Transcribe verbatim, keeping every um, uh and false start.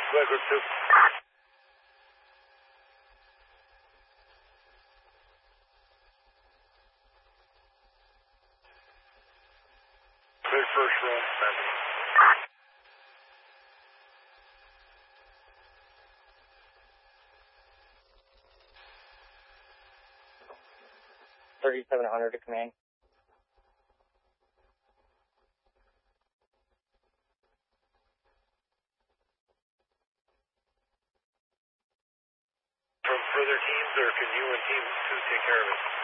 Flag group two. Clear first roll, seven. thirty-seven hundred to command. From further teams, or can you and team two take care of it?